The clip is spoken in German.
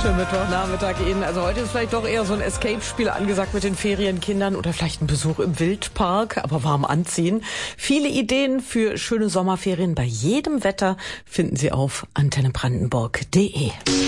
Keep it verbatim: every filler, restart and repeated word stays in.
Schönen Mittwochnachmittag Ihnen. Also heute ist vielleicht doch eher so ein Escape-Spiel angesagt mit den Ferienkindern oder vielleicht ein Besuch im Wildpark, aber warm anziehen. Viele Ideen für schöne Sommerferien bei jedem Wetter finden Sie auf antenne brandenburg punkt de.